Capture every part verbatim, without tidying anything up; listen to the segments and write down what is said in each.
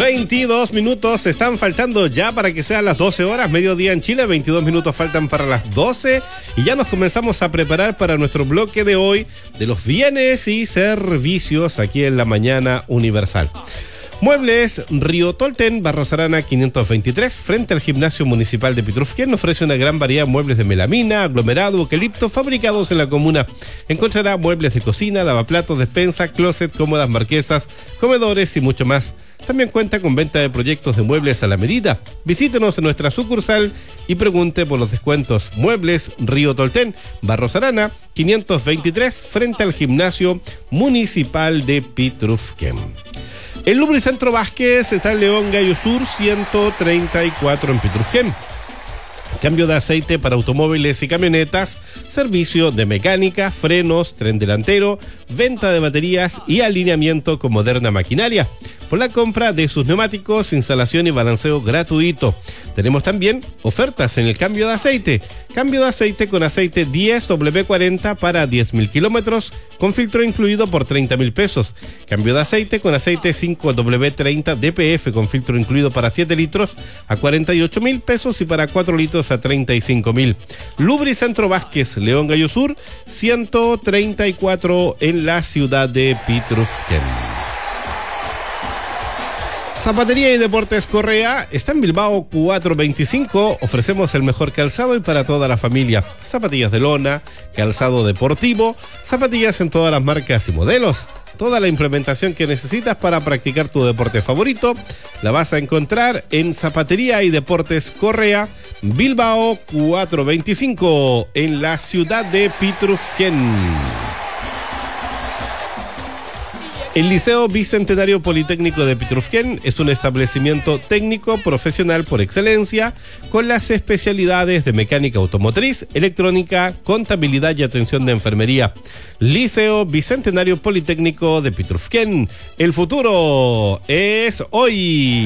veintidós minutos están faltando ya para que sean las doce horas, mediodía en Chile, veintidós minutos faltan para las doce y ya nos comenzamos a preparar para nuestro bloque de hoy de los bienes y servicios aquí en la Mañana Universal. Muebles Río Tolten, Barros Arana quinientos veintitrés, frente al Gimnasio Municipal de Pitrufquén, ofrece una gran variedad de muebles de melamina, aglomerado, eucalipto, fabricados en la comuna. Encontrará muebles de cocina, lavaplatos, despensa, closet, cómodas, marquesas, comedores y mucho más. También cuenta con venta de proyectos de muebles a la medida. Visítenos en nuestra sucursal y pregunte por los descuentos. Muebles Río Tolten, Barros Arana quinientos veintitrés, frente al Gimnasio Municipal de Pitrufquén. El Lubricentro Vázquez está en León Gallo Sur ciento treinta y cuatro en Pitrufquén. Cambio de aceite para automóviles y camionetas, servicio de mecánica, frenos, tren delantero, venta de baterías y alineamiento con moderna maquinaria. Por la compra de sus neumáticos, instalación y balanceo gratuito. Tenemos también ofertas en el cambio de aceite. Cambio de aceite con aceite diez doble u cuarenta para diez mil kilómetros, con filtro incluido por treinta mil pesos. Cambio de aceite con aceite cinco doble u treinta D P F con filtro incluido para siete litros a cuarenta y ocho mil pesos y para cuatro litros a treinta y cinco mil. Lubricentro Vázquez, León Gallo Sur, ciento treinta y cuatro en la ciudad de Pitrufquén. Zapatería y Deportes Correa está en Bilbao cuatrocientos veinticinco. Ofrecemos el mejor calzado y para toda la familia. Zapatillas de lona, calzado deportivo, zapatillas en todas las marcas y modelos. Toda la implementación que necesitas para practicar tu deporte favorito la vas a encontrar en Zapatería y Deportes Correa, Bilbao cuatrocientos veinticinco, en la ciudad de Pitrufquén. El Liceo Bicentenario Politécnico de Pitrufquén es un establecimiento técnico profesional por excelencia con las especialidades de mecánica automotriz, electrónica, contabilidad y atención de enfermería. Liceo Bicentenario Politécnico de Pitrufquén. El futuro es hoy.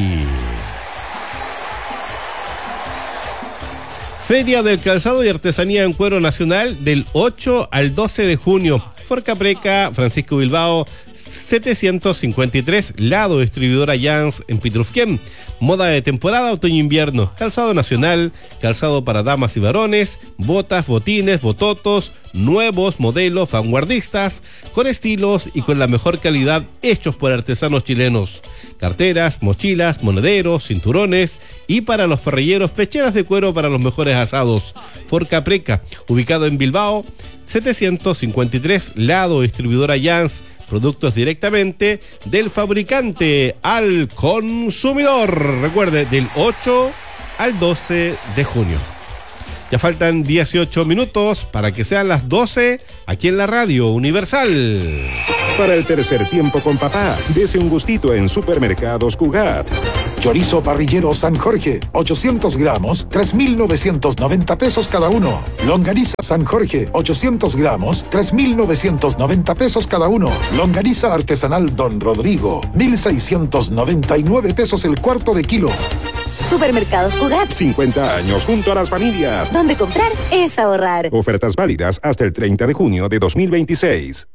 Feria del Calzado y Artesanía en Cuero Nacional del ocho al doce de junio. Forcapreca, Francisco Bilbao, setecientos cincuenta y tres, Lado Distribuidora Jans en Pitrufquén. Moda de temporada otoño-invierno, calzado nacional, calzado para damas y varones, botas, botines, bototos, nuevos modelos vanguardistas, con estilos y con la mejor calidad, hechos por artesanos chilenos. Carteras, mochilas, monederos, cinturones y para los parrilleros, pecheras de cuero para los mejores asados. Forcapreca, ubicado en Bilbao, setecientos cincuenta y tres, Lado Distribuidora Jans, productos directamente del fabricante al consumidor. Recuerde, del ocho al doce de junio. Ya faltan dieciocho minutos para que sean las doce aquí en la Radio Universal. Para el tercer tiempo con papá, dese un gustito en Supermercados Cugat. Chorizo parrillero San Jorge, ochocientos gramos, tres mil novecientos noventa pesos cada uno. Longaniza San Jorge, ochocientos gramos, tres mil novecientos noventa pesos cada uno. Longaniza artesanal Don Rodrigo, mil seiscientos noventa y nueve pesos el cuarto de kilo. Supermercados Cugat. cincuenta años junto a las familias. Donde comprar es ahorrar. Ofertas válidas hasta el treinta de junio de dos mil veintiséis.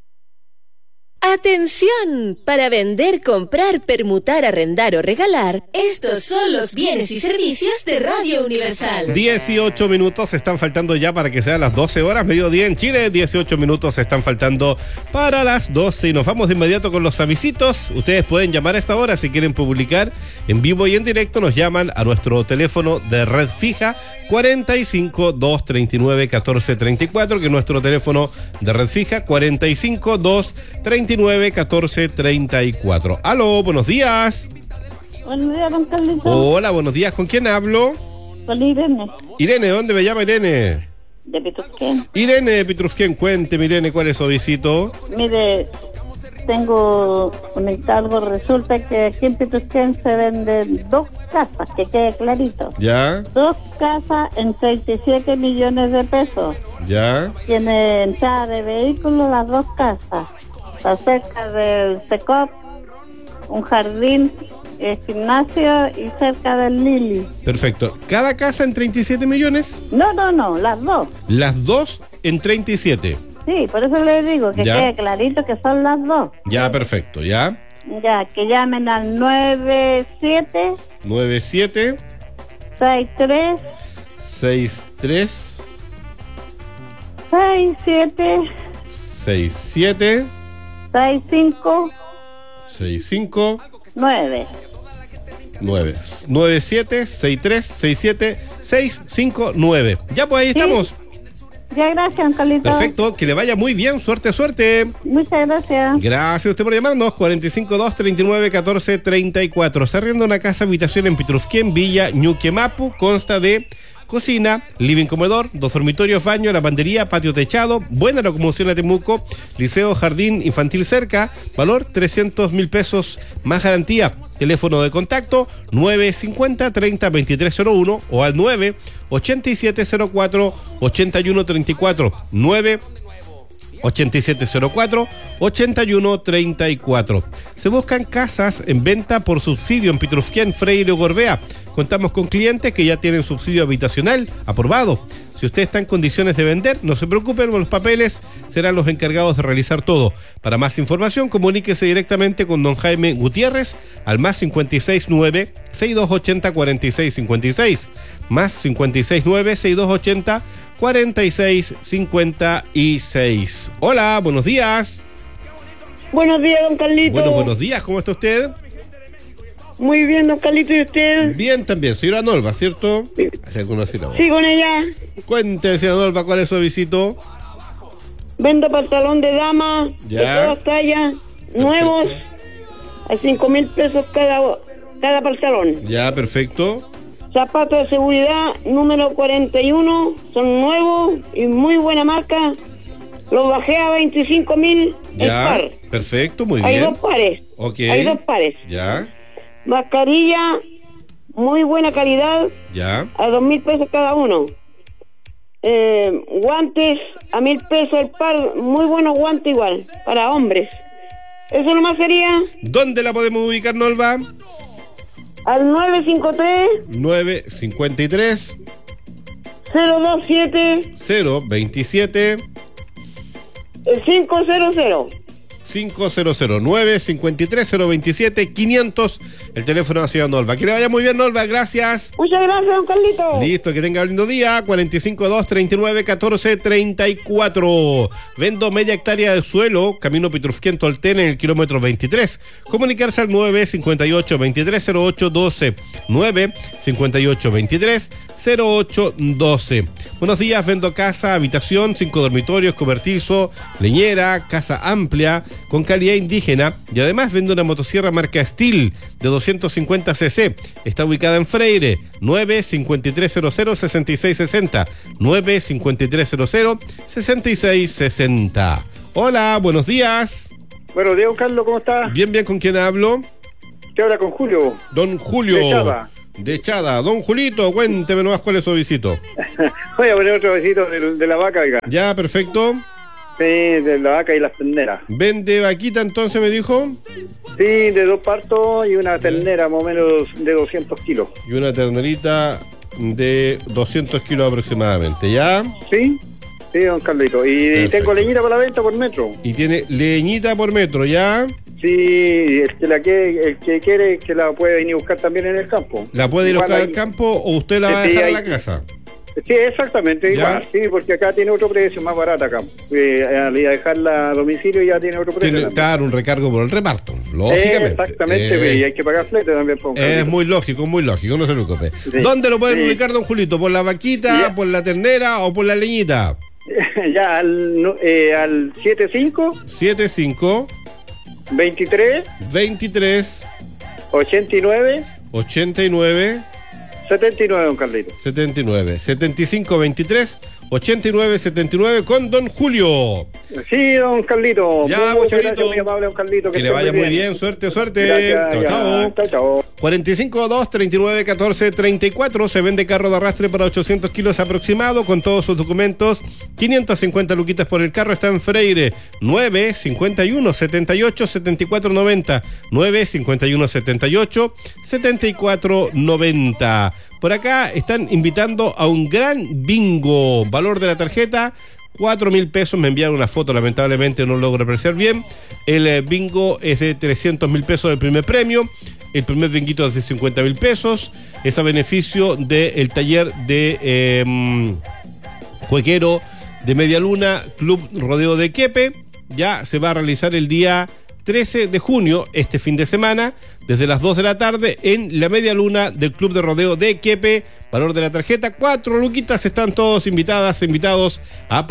¡Atención! Para vender, comprar, permutar, arrendar o regalar, estos son los bienes y servicios de Radio Universal. dieciocho minutos están faltando ya para que sean las doce horas, mediodía en Chile. dieciocho minutos están faltando para las doce y nos vamos de inmediato con los avisitos. Ustedes pueden llamar a esta hora si quieren publicar en vivo y en directo. Nos llaman a nuestro teléfono de red fija cuarenta y cinco, doscientos treinta y nueve, catorce treinta y cuatro, que es nuestro teléfono de red fija cuarenta y cinco, doscientos treinta y nueve, catorce treinta y cuatro. Aló, buenos días. Buenos días, don Carlito. Hola, buenos días. ¿Con quién hablo? Con Irene. Irene, ¿dónde me llama Irene? De Pitrufquén. Irene de Pitrufquén, cuénteme, Irene, ¿cuál es su visito? Mire, tengo un encargo. Resulta que aquí en Pitrufquén se venden dos casas, que quede clarito. ¿Ya? Dos casas en treinta y siete millones de pesos. ¿Ya? Tiene entrada de vehículos las dos casas. Está cerca del SECOP, un jardín, el gimnasio y cerca del Lili. Perfecto. ¿Cada casa en treinta y siete millones? No, no, no, las dos. Las dos en treinta y siete. Sí, por eso le digo que ¿Ya? quede clarito que son las dos. Ya, perfecto, ¿ya? Ya, que llamen al nueve siete nueve siete seis tres seis tres seis siete seis siete seis cinco seis cinco nueve. nueve nueve siete seis tres seis siete seis cinco nueve. Ya, pues ahí Sí. estamos. Ya, gracias, don Carlito. Perfecto, que le vaya muy bien, suerte, suerte. Muchas gracias. Gracias a usted por llamarnos. cuatro cinco dos, treinta y nueve, catorce, treinta y cuatro. Se arrienda una casa habitación en Pitrufquén, Villa Ñuquemapu. Consta de cocina, living comedor, dos dormitorios, baño, lavandería, patio techado, buena locomoción a Temuco, liceo, jardín infantil cerca, valor trescientos mil pesos más garantía. Teléfono de contacto nueve cincuenta, treinta, veintitrés cero uno o al nueve ochenta y siete cero cuatro, ochenta y uno treinta y cuatro. nueve ochenta y siete cero cuatro, ochenta y uno treinta y cuatro. Se buscan casas en venta por subsidio en Pitrufquén, Freire o Gorbea. Contamos con clientes que ya tienen subsidio habitacional aprobado. Si usted está en condiciones de vender, no se preocupen, los papeles serán los encargados de realizar todo. Para más información, comuníquese directamente con don Jaime Gutiérrez al más cincuenta y seis nueve, sesenta y dos ochenta, cuarenta y seis cincuenta y seis, más cincuenta y seis nueve, sesenta y dos ochenta, cuarenta y seis cincuenta y seis. Hola, buenos días. Buenos días, don Carlito. Bueno, buenos días, ¿cómo está usted? Muy bien, don Carlito, ¿y usted? Bien también, señora Nolva, ¿cierto? Sí. ¿Hace alguna cita? Sí, con ella. Cuente, señora Nolva, ¿cuál es su visito? Vendo pantalón de dama, Ya. de todas tallas, nuevos, a cinco mil pesos cada, cada pantalón. Ya, perfecto. Zapatos de seguridad número cuarenta y uno, son nuevos y muy buena marca. Los bajé a veinticinco mil el Ya, par. perfecto, muy Hay bien. dos pares. Ok. Hay dos pares. Ya, Mascarilla, muy buena calidad, ya. a dos mil pesos cada uno. Eh, guantes a mil pesos el par, muy buenos guantes igual, para hombres. Eso nomás sería ¿Dónde la podemos ubicar, Nolva? al nueve cinco tres, nueve cinco tres, cero dos siete, cero veintisiete, cinco cero cero. cinco cero cero, nueve cinco tres, cero veintisiete, quinientos, el teléfono de Ciudad Nolva. Que le vaya muy bien, Nolva, gracias. Muchas gracias, don Carlito. Listo, que tenga un lindo día. cuatro cinco dos, treinta y nueve, catorce, treinta y cuatro. Vendo media hectárea de suelo, camino Pitrufquén, Tolten, en el kilómetro veintitrés. Comunicarse al nueve cinco ocho, veintitrés cero ocho, doce. nueve cinco ocho, veintitrés cero ocho, doce. Buenos días, vendo casa, habitación, cinco dormitorios, cobertizo, leñera, casa amplia, con calidad indígena, y además vende una motosierra marca Steel de doscientos cincuenta cc. Está ubicada en Freire. Nueve cinco tres cero cero, seis seis seis cero, nueve cinco tres cero cero, seis seis seis cero. Hola, buenos días. Buenos días, Carlos, ¿cómo estás? Bien, bien, ¿con quién hablo? Te habla con Julio. Don Julio. De Chada. De Chada. Don Julito, cuénteme nomás cuál es su visito. Voy a poner otro besito de, de la vaca, oiga. Ya, perfecto. Sí, de la vaca y las terneras. ¿Vende vaquita entonces, me dijo? Sí, de dos partos y una ternera más o menos de doscientos kilos. Y una ternerita de doscientos kilos aproximadamente, ¿ya? ¿Sí? Sí, don Carlito. Y Perfecto. tengo leñita para la venta por metro. Y tiene leñita por metro, ¿ya? Sí, el que, la que, el que quiere que la puede venir a buscar también en el campo. ¿La puede ir a Igual buscar ahí- al campo o usted la va a Sí, dejar a ahí- la casa? Sí, exactamente, ¿Ya? igual, sí, porque acá tiene otro precio más barato acá. Eh, al ir a dejarla a domicilio ya tiene otro precio. Tiene que también. dar un recargo por el reparto, Eh, lógicamente. exactamente, Eh, y hay que pagar flete también. por un es carrito. muy lógico, muy lógico, no se preocupe. Sí. ¿Dónde lo pueden Sí. ubicar, don Julito? ¿Por la vaquita, Ya. por la ternera o por la leñita? Ya, al, no- eh, al setenta y cinco, siete cinco, veintitrés, veintitrés, ochenta y nueve, ochenta y nueve, setenta y nueve, don Carlito. setenta y nueve. setenta y cinco, veintitrés, ochenta y nueve, setenta y nueve con don Julio. Sí, don Carlito. Ya, Muchas Julito. gracias, muy amable, don Carlito. Que, le esté vaya muy bien. Suerte, suerte. Gracias, Chao, ya. chao. Chao, chao. cuarenta y cinco dos, treinta y nueve, catorce, treinta y cuatro. Se vende carro de arrastre para ochocientos kilos aproximado con todos sus documentos. quinientas cincuenta luquitas por el carro. Está en Freire. nueve cincuenta y uno, setenta y ocho, setenta y cuatro noventa. nueve cincuenta y uno, setenta y ocho, setenta y cuatro noventa. Por acá están invitando a un gran bingo. Valor de la tarjeta cuatro mil pesos. Me enviaron una foto, lamentablemente no logro apreciar bien. El eh, bingo es de trescientos mil pesos el primer premio. El primer binguito es de cincuenta mil pesos. Es a beneficio del taller de eh, jueguero de Media Luna, Club Rodeo de Quepe. Ya se va a realizar el día trece de junio, este fin de semana, desde las dos de la tarde en la Media Luna del Club de Rodeo de Quepe. Valor de la tarjeta, cuatro luquitas. Están todos invitadas, invitados a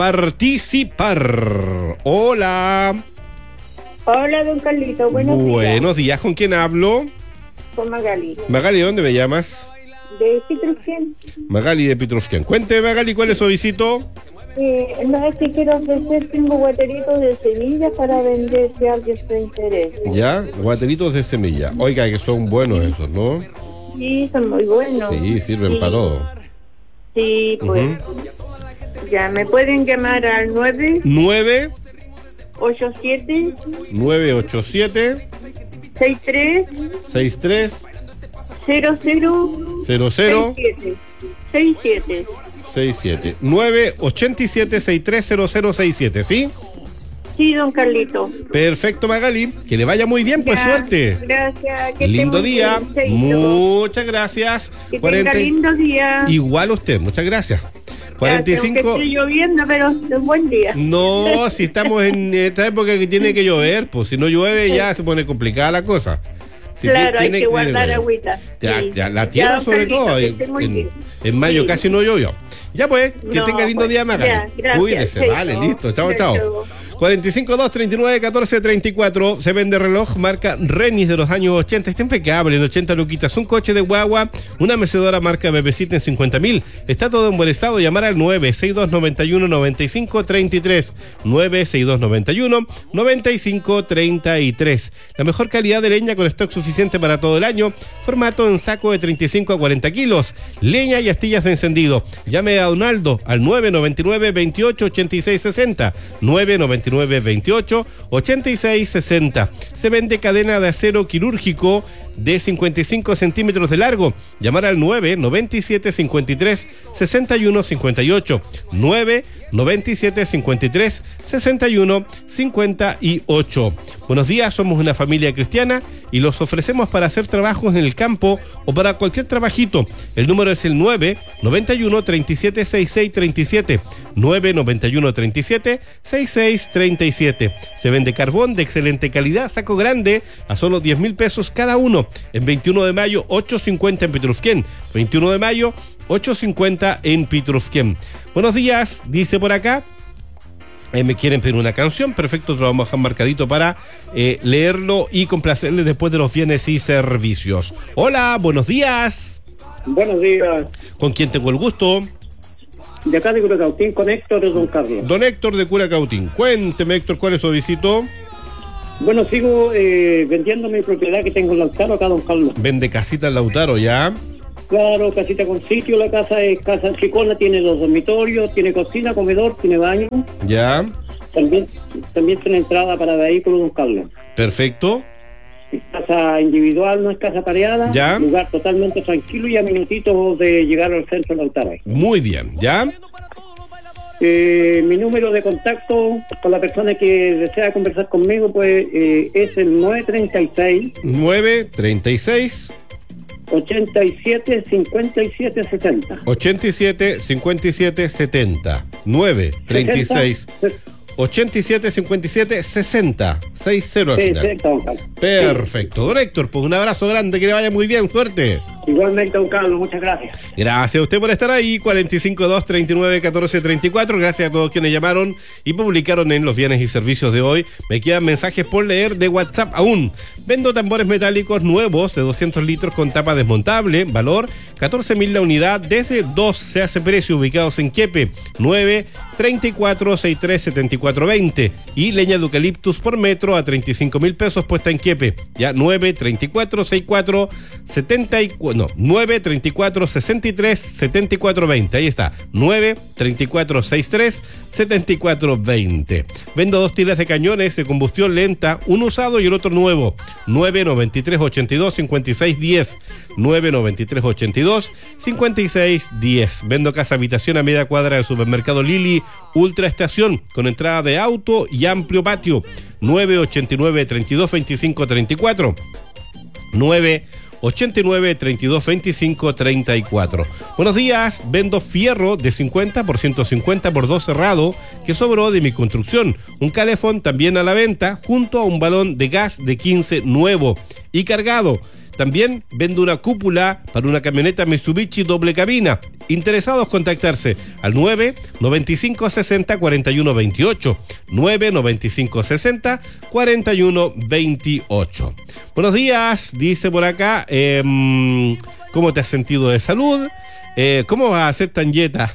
participar. Hola. Hola, don Carlito, buenos días. Buenos días, ¿con quién hablo? Con Magali. Magali, ¿de dónde me llamas? De Pitrufquén. Magali de Pitrufquén. Cuente, Magali, ¿cuál es su visito? Eh, no, es que quiero ofrecer cinco guateritos de semillas para vender si alguien se interesa. Ya, guateritos de semilla. Oiga, que son buenos esos, ¿no? Sí, son muy buenos. Sí, sirven sí. para todo. Sí, pues. Uh-huh. Ya, me pueden llamar al nueve nueve ocho siete nueve ocho siete seis tres seis tres cero cero cero cero seis siete seis siete nueve ocho siete seis tres cero cero seis siete, ¿sí? Sí, don Carlito. Perfecto, Magali. Que le vaya muy bien, ya, pues suerte. Gracias. Que lindo día. Bien, muchas gracias. Que cuarenta... tenga lindo día. Igual usted, muchas gracias. cuarenta y cinco. Aunque esté lloviendo, pero es un buen día. No, si estamos en esta época que tiene que llover, pues si no llueve ya se pone complicada la cosa. Si claro, hay que guardar que... agüita. Ya, sí. ya, la tierra ya, sobre Carlito, todo. En, en, en mayo sí. casi no llovió. Ya pues, que no, tenga lindo pues, día, Magali. Cuídese, sí, vale, no. listo. Chao, chao. chao. cuarenta y cinco, dos, treinta y nueve, catorce, treinta y cuatro. Se vende reloj marca Renis de los años ochenta. Está impecable, en ochenta luquitas. Un coche de guagua, una mecedora marca Bebecita en cincuenta mil. Está todo en buen estado. Llamar al nueve seis dos nueve uno nueve cinco tres tres. nueve seis dos nueve uno nueve cinco tres tres. La mejor calidad de leña con stock suficiente para todo el año. Formato en saco de treinta y cinco a cuarenta kilos. Leña y astillas de encendido. Llame a Donaldo al nueve nueve nueve veintiocho ochenta y seis sesenta. nueve nueve nueve veintiocho ochenta y seis sesenta. Se vende cadena de acero quirúrgico de cincuenta y cinco centímetros de largo. Llamar al nueve noventa y siete cincuenta y tres sesenta y uno cincuenta y ocho. nueve noventa y siete cincuenta y tres sesenta y uno cincuenta y ocho. Buenos días, somos una familia cristiana y los ofrecemos para hacer trabajos en el campo o para cualquier trabajito. El número es el nueve noventa y uno treinta y siete sesenta y seis treinta y siete. nueve noventa y uno treinta y siete sesenta y seis treinta y siete. Se vende carbón de excelente calidad, saco grande, a solo diez mil pesos cada uno. En veintiuno de mayo, ocho cincuenta en Pitrufquén. veintiuno de mayo, ocho cincuenta en Pitrufquén. Buenos días, dice por acá. Eh, me quieren pedir una canción, perfecto, lo vamos a dejar marcadito para eh, leerlo y complacerles después de los bienes y servicios. Hola, buenos días. Buenos días. ¿Con quién tengo el gusto? De acá de Curacautín, con Héctor de Don Carlos. Don Héctor de Curacautín. Cuénteme, Héctor, ¿cuál es su visito? Bueno, sigo eh, vendiendo mi propiedad que tengo en Lautaro, acá, Don Carlos. Vende casita en Lautaro, ¿ya? Claro, casita con sitio, la casa es casa chicona, tiene dos dormitorios, tiene cocina, comedor, tiene baño. Ya. También, también tiene entrada para vehículos, Don Carlos. Perfecto. Es casa individual, no es casa pareada. Ya. Lugar totalmente tranquilo y a minutitos de llegar al centro de Lautaro. Muy bien, ¿ya? Eh, mi número de contacto con la persona que desea conversar conmigo, pues eh, es el nueve treinta y seis nueve treinta y seis ochenta y siete cincuenta y siete setenta. ochenta y siete cincuenta y siete setenta. nueve treinta y seis ochenta y siete cincuenta y siete sesenta. sesenta al final. Perfecto. Perfecto. Don Héctor, pues un abrazo grande, que le vaya muy bien, suerte. Igualmente, don Carlos, muchas gracias. Gracias a usted por estar ahí. cuarenta y cinco, dos, treinta y nueve, catorce, treinta y cuatro. Gracias a todos quienes llamaron y publicaron en los bienes y servicios de hoy. Me quedan mensajes por leer de WhatsApp aún. Vendo tambores metálicos nuevos de doscientos litros con tapa desmontable. Valor catorce mil la unidad. Desde dos se hace precio, ubicados en Quepe. nueve treinta y cuatro sesenta y tres setenta y cuatro veinte. Y leña de eucaliptus por metro a treinta y cinco mil pesos puesta en Quepe. Ya nueve treinta y cuatro sesenta y cuatro setenta y cuatro. No, nueve treinta y cuatro sesenta y tres setenta y cuatro veinte. Ahí está. nueve treinta y cuatro sesenta y tres setenta y cuatro veinte. Vendo dos tiras de cañones de combustión lenta, uno usado y el otro nuevo. nueve noventa y tres ochenta y dos cincuenta y seis diez. nueve noventa y tres ochenta y dos cincuenta y seis diez. Vendo casa habitación a media cuadra del supermercado Lili Ultra Estación, con entrada de auto y amplio patio. nueve ochenta y nueve, treinta y dos veinticinco, treinta y cuatro. nueve ochenta y nueve, treinta y dos veinticinco, treinta y cuatro. Buenos días, vendo fierro de cincuenta por ciento cincuenta por dos cerrado que sobró de mi construcción. Un calefón también a la venta junto a un balón de gas de quince nuevo y cargado. También vendo una cúpula para una camioneta Mitsubishi doble cabina. Interesados, contactarse al nueve noventa y cinco sesenta cuarenta y uno veintiocho. nueve noventa y cinco sesenta cuarenta y uno veintiocho. Buenos días, dice por acá. Eh, ¿Cómo te has sentido de salud? Eh, ¿Cómo vas a ser tan yeta?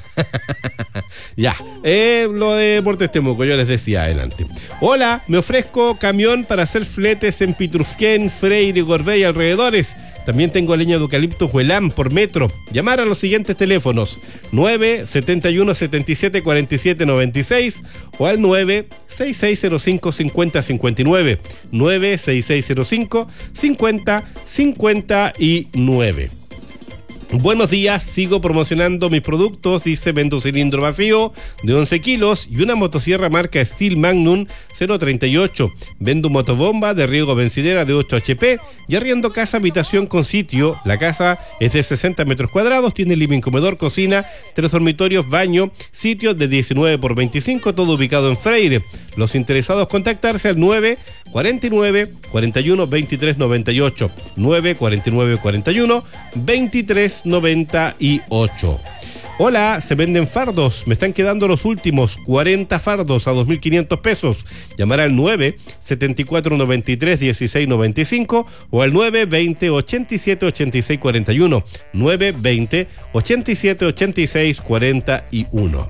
Ya, eh, lo de Deportes Temuco, yo les decía adelante. Hola, me ofrezco camión para hacer fletes en Pitrufquén, Freire, Gorbey y alrededores. También tengo leña de eucalipto Huelán por metro. Llamar a los siguientes teléfonos: nueve setenta y uno setenta y siete cuarenta y siete noventa y seis o al nueve seis seis cero cinco cincuenta cincuenta y nueve. nueve seis seis cero cinco cincuenta cincuenta y nueve. Buenos días, sigo promocionando mis productos, dice, vendo cilindro vacío de once kilos y una motosierra marca Steel Magnum cero treinta y ocho. Vendo motobomba de riego bencinera de ocho hache pe y arriendo casa habitación con sitio. La casa es de sesenta metros cuadrados, tiene living, comedor, cocina, tres dormitorios, baño, sitio de diecinueve por veinticinco, todo ubicado en Freire. Los interesados, contactarse al nueve cuarenta y nueve cuarenta y uno veintitrés noventa y ocho. nueve cuarenta y nueve cuarenta y uno veintitrés noventa y ocho. Hola, se venden fardos, me están quedando los últimos cuarenta fardos a dos mil quinientos pesos. Llamar al nueve setenta y cuatro noventa y tres dieciséis noventa y cinco o al nueve veinte ochenta y siete ochenta y seis cuarenta y uno. nueve veinte ochenta y siete ochenta y seis cuarenta y uno.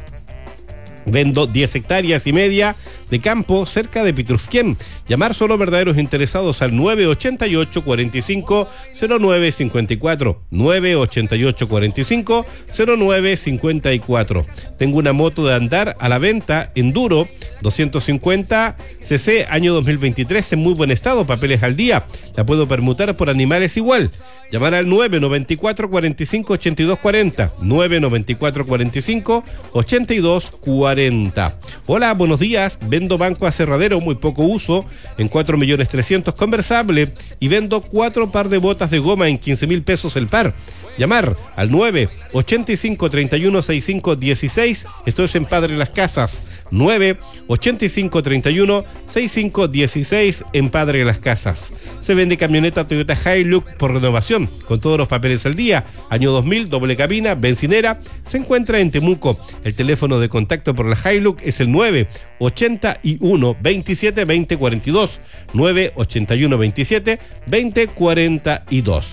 Vendo diez hectáreas y media de campo cerca de Pitrufquén. Llamar solo verdaderos interesados al nueve ochenta y ocho cuarenta y cinco cero nueve cincuenta y cuatro. nueve ochenta y ocho cuarenta y cinco cero nueve cincuenta y cuatro. Tengo una moto de andar a la venta, Enduro, doscientos cincuenta cc, año dos mil veintitrés, en muy buen estado, papeles al día. La puedo permutar por animales igual. Llamar al nueve noventa y cuatro cuarenta y cinco ochenta y dos cuarenta. nueve noventa y cuatro cuarenta y cinco ochenta y dos cuarenta. Hola, buenos días. Vendo banco aserradero, muy poco uso, en cuatro millones trescientos, conversable, y vendo cuatro par de botas de goma en quince mil pesos el par. Llamar al nueve ochenta y cinco treinta y uno sesenta y cinco dieciséis. Esto es en Padre Las Casas. nueve ochenta y cinco treinta y uno sesenta y cinco dieciséis en Padre Las Casas. Se vende camioneta Toyota Hilux por renovación, con todos los papeles al día. Año dos mil, doble cabina, bencinera. Se encuentra en Temuco. El teléfono de contacto por la Hilux es el nueve ochenta y uno veintisiete veinte cuarenta y dos. nueve ochenta y uno veintisiete veinte cuarenta y dos.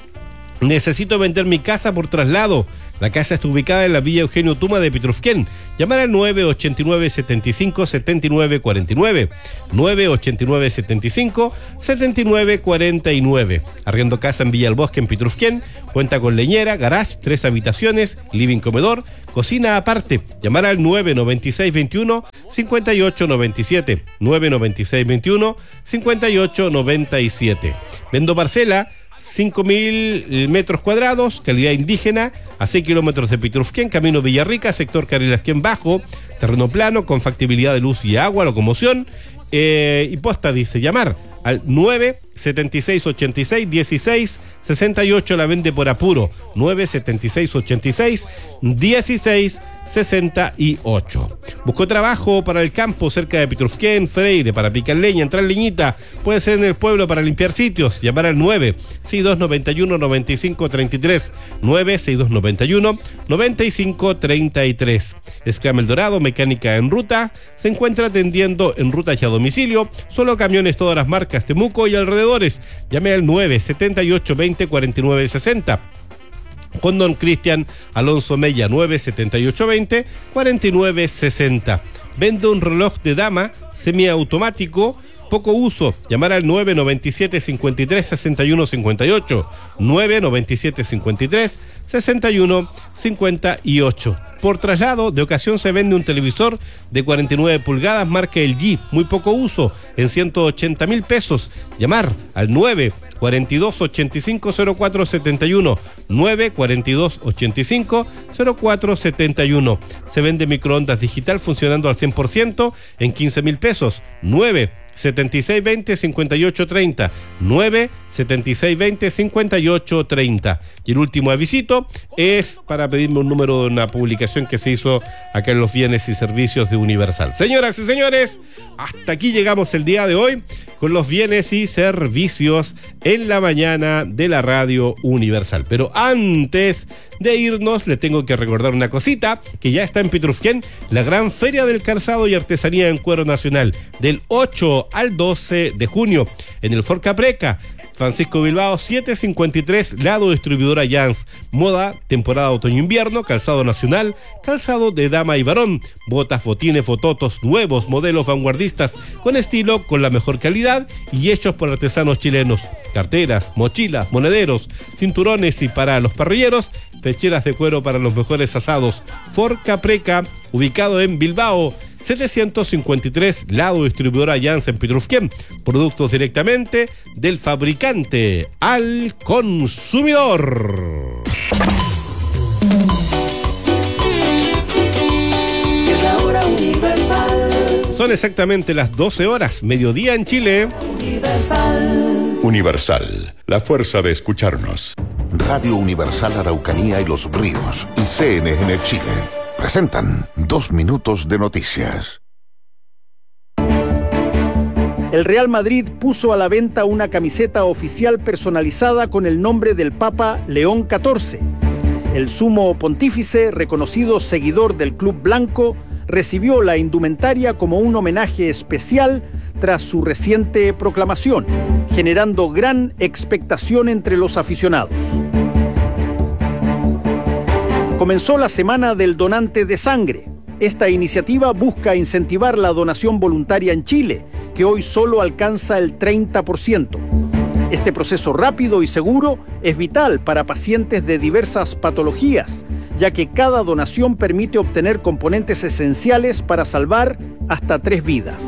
Necesito vender mi casa por traslado. La casa está ubicada en la Villa Eugenio Tuma de Pitrufquén. Llamar al nueve ochenta y nueve setenta y cinco setenta y nueve cuarenta y nueve. nueve ochenta y nueve setenta y cinco setenta y nueve cuarenta y nueve. Arriendo casa en Villa El Bosque en Pitrufquén. Cuenta con leñera, garage, tres habitaciones, living, comedor, cocina aparte. Llamar al nueve noventa y seis veintiuno cincuenta y ocho noventa y siete. nueve noventa y seis veintiuno cincuenta y ocho noventa y siete. Vendo parcela cinco mil metros cuadrados, calidad indígena, a seis kilómetros de Pitrufquén, camino Villarrica, sector Carilasquén Bajo, terreno plano, con factibilidad de luz y agua, locomoción, eh, y posta, dice, llamar al nueve setenta y seis ochenta y seis dieciséis sesenta y ocho, la vende por apuro. nueve setenta y seis ochenta y seis dieciséis sesenta y ocho. Buscó trabajo para el campo cerca de Pitrufquén, Freire, para picar leña, entrar leñita, puede ser en el pueblo para limpiar sitios. Llamar al nueve sesenta y dos noventa y uno noventa y cinco treinta y tres. nueve sesenta y dos noventa y uno noventa y cinco treinta y tres. Escama El Dorado, mecánica en ruta, se encuentra atendiendo en ruta y a domicilio, solo camiones todas las marcas, Temuco y alrededores. Llame al nueve setenta y ocho veinte cuarenta y nueve sesenta. Con don Cristian Alonso Mella, nueve setenta y ocho veinte cuarenta y nueve sesenta. Vende un reloj de dama semiautomático, poco uso. Llamar al nueve noventa y siete cincuenta y tres sesenta y uno cincuenta y ocho. nueve noventa y siete cincuenta y tres sesenta y uno cincuenta y ocho. Por traslado, de ocasión se vende un televisor de cuarenta y nueve pulgadas marca L G, muy poco uso, en ciento ochenta mil pesos. Llamar al nueve cuarenta y dos ochenta y cinco cero cuatro setenta y uno, nueve cuarenta y dos ochenta y cinco cero cuatro setenta y uno. Se vende microondas digital funcionando al cien por ciento en quince mil pesos, nueve setenta y seis veinte cincuenta y ocho treinta, nueve setenta y seis veinte cincuenta y ocho treinta. Y el último avisito es para pedirme un número de una publicación que se hizo acá en los bienes y servicios de Universal. Señoras y señores, hasta aquí llegamos el día de hoy con los bienes y servicios en la mañana de la Radio Universal. Pero antes de irnos, le tengo que recordar una cosita, que ya está en Pitrufquén, la gran Feria del Calzado y Artesanía en Cuero Nacional, del ocho al doce de junio, en el Ford Capreca, Francisco Bilbao setecientos cincuenta y tres, lado distribuidora Jans. Moda, temporada otoño-invierno, calzado nacional, calzado de dama y varón, botas, botines, bototos, nuevos modelos vanguardistas, con estilo, con la mejor calidad y hechos por artesanos chilenos. Carteras, mochilas, monederos, cinturones y para los parrilleros, pecheras de cuero para los mejores asados. Ford Capreca, ubicado en Bilbao, setecientos cincuenta y tres, lado distribuidora Janssen Pitrufquén. Productos directamente del fabricante al consumidor. Es la hora universal. Son exactamente las doce horas, mediodía en Chile. Universal. Universal, la fuerza de escucharnos. Radio Universal Araucanía y Los Ríos y C N N Chile presentan dos minutos de noticias. El Real Madrid puso a la venta una camiseta oficial personalizada con el nombre del Papa León catorce. El sumo pontífice, reconocido seguidor del club blanco, recibió la indumentaria como un homenaje especial tras su reciente proclamación, generando gran expectación entre los aficionados. Comenzó la Semana del Donante de Sangre. Esta iniciativa busca incentivar la donación voluntaria en Chile, que hoy solo alcanza el treinta por ciento. Este proceso rápido y seguro es vital para pacientes de diversas patologías, ya que cada donación permite obtener componentes esenciales para salvar hasta tres vidas.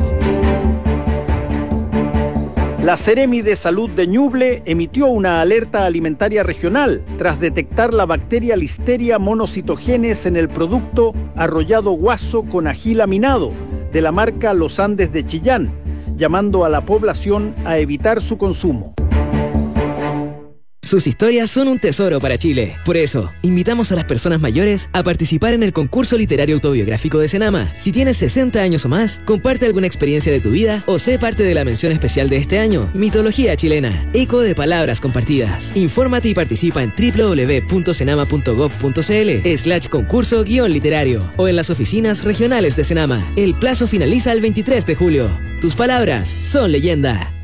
La Seremi de Salud de Ñuble emitió una alerta alimentaria regional tras detectar la bacteria Listeria monocitogenes en el producto arrollado guaso con ají laminado de la marca Los Andes de Chillán, llamando a la población a evitar su consumo. Sus historias son un tesoro para Chile. Por eso, invitamos a las personas mayores a participar en el concurso literario autobiográfico de Senama. Si tienes sesenta años o más, comparte alguna experiencia de tu vida o sé parte de la mención especial de este año, Mitología Chilena, eco de palabras compartidas. Infórmate y participa en doble u doble u doble u punto senama punto gob punto c l slash concurso guión literario o en las oficinas regionales de Senama. El plazo finaliza el veintitrés de julio. Tus palabras son leyenda.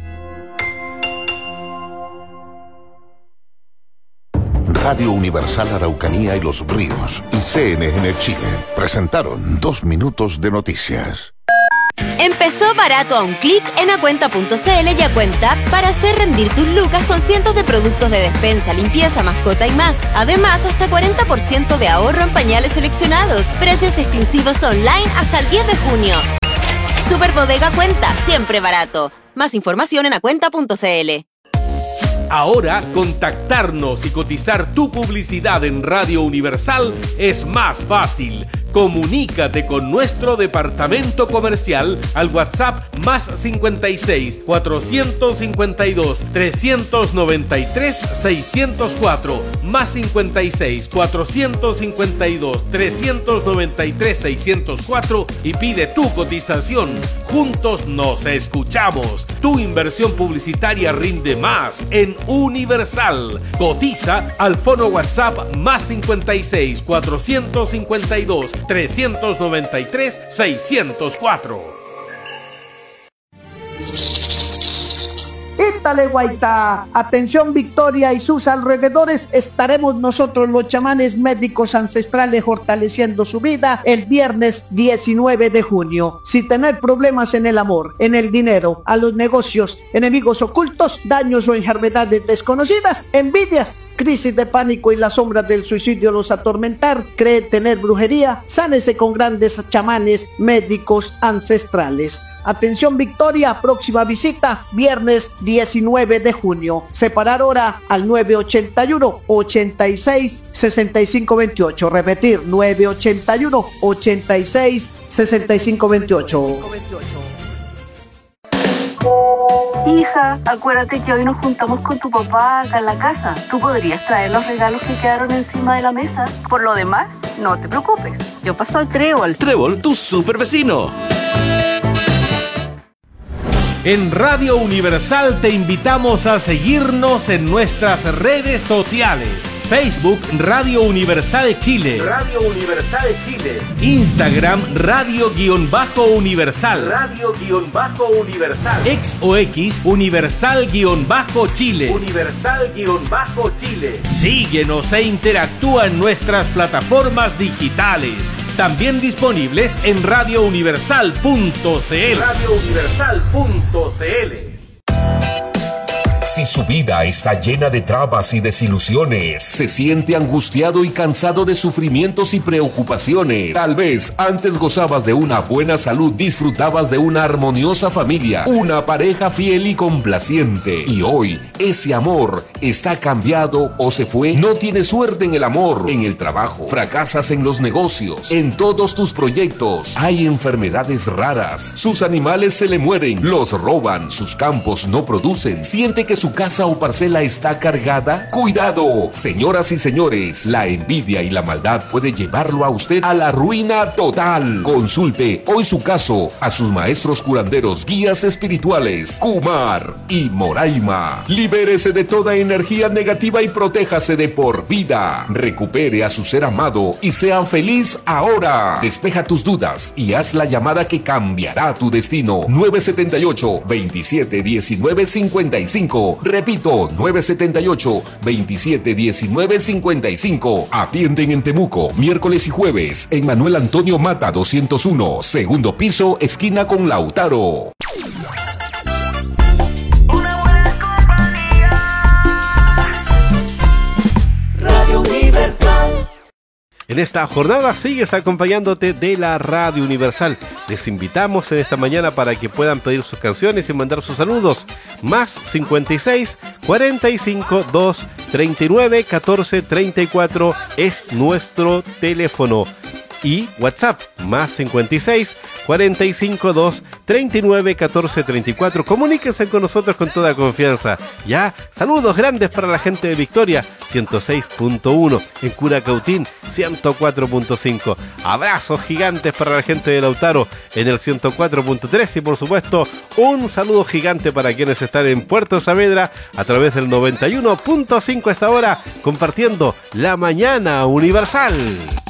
Radio Universal Araucanía y Los Ríos y C N N Chile presentaron dos minutos de noticias. Empezó barato a un clic en acuenta punto c l y Acuenta para hacer rendir tus lucas con cientos de productos de despensa, limpieza, mascota y más. Además, hasta cuarenta por ciento de ahorro en pañales seleccionados. Precios exclusivos online hasta el diez de junio. Super Bodega Cuenta, siempre barato. Más información en acuenta punto c l. Ahora, contactarnos y cotizar tu publicidad en Radio Universal es más fácil. Comunícate con nuestro departamento comercial al WhatsApp más cincuenta y seis, cuatrocientos cincuenta y dos, trescientos noventa y tres, seiscientos cuatro, más cincuenta y seis, cuatrocientos cincuenta y dos, trescientos noventa y tres, seiscientos cuatro y pide tu cotización. Juntos nos escuchamos. Tu inversión publicitaria rinde más en Universal. Cotiza al fono WhatsApp más cincuenta y seis, cuatrocientos cincuenta y dos, trescientos noventa y tres, seiscientos cuatro. ¡Ítale, Guaita! Atención, Victoria y sus alrededores, estaremos nosotros los chamanes médicos ancestrales fortaleciendo su vida el viernes diecinueve de junio. Si tener problemas en el amor, en el dinero, a los negocios, enemigos ocultos, daños o enfermedades desconocidas, envidias, crisis de pánico y las sombras del suicidio los atormentar, cree tener brujería, sánese con grandes chamanes médicos ancestrales. Atención Victoria, próxima visita viernes diecinueve de junio. Separar hora al nueve ochenta y uno, ochenta y seis, sesenta y cinco veintiocho. Repetir, nueve ochenta y uno, ochenta y seis, sesenta y cinco veintiocho. Hija, acuérdate que hoy nos juntamos con tu papá acá en la casa. Tú podrías traer los regalos que quedaron encima de la mesa. Por lo demás, no te preocupes. Yo paso al Trébol. Trébol, tu super vecino. En Radio Universal te invitamos a seguirnos en nuestras redes sociales. Facebook Radio Universal Chile. Radio Universal Chile. Instagram Radio-Universal. Radio-Universal. Ex o X Universal-Chile. Universal-Chile. Síguenos e interactúa en nuestras plataformas digitales. También disponibles en radio universal punto c l. radio universal punto c l. Si su vida está llena de trabas y desilusiones, se siente angustiado y cansado de sufrimientos y preocupaciones, tal vez antes gozabas de una buena salud, disfrutabas de una armoniosa familia, una pareja fiel y complaciente, y hoy ese amor está cambiado o se fue. No tienes suerte en el amor, en el trabajo, fracasas en los negocios, en todos tus proyectos, hay enfermedades raras, sus animales se le mueren, los roban, sus campos no producen, siente que su casa o parcela está cargada. ¡Cuidado! Señoras y señores, la envidia y la maldad puede llevarlo a usted a la ruina total. Consulte hoy su caso a sus maestros curanderos, guías espirituales, Kumar y Moraima. Libérese de toda energía negativa y protéjase de por vida. Recupere a su ser amado y sea feliz ahora. Despeja tus dudas y haz la llamada que cambiará tu destino. nueve siete ocho, veintisiete diecinueve cincuenta y cinco. Repito, nueve siete ocho, veintisiete diecinueve cincuenta y cinco. Atienden en Temuco, miércoles y jueves, en Manuel Antonio Mata doscientos uno, segundo piso, esquina con Lautaro. Radio Universal. En esta jornada sigues acompañándote de la Radio Universal. Les invitamos en esta mañana para que puedan pedir sus canciones y mandar sus saludos. Más cincuenta y seis, cuarenta y cinco, dos, treinta y nueve, catorce, treinta y cuatro es nuestro teléfono. Y WhatsApp, más cincuenta y seis, cuarenta y cinco, dos, treinta y nueve, catorce, treinta y cuatro. Comuníquense con nosotros con toda confianza. Ya, saludos grandes para la gente de Victoria, ciento seis punto uno. En Curacautín, ciento cuatro punto cinco. Abrazos gigantes para la gente de Lautaro en el ciento cuatro punto tres. Y por supuesto, un saludo gigante para quienes están en Puerto Saavedra a través del noventa y uno punto cinco a esta hora, compartiendo la mañana universal.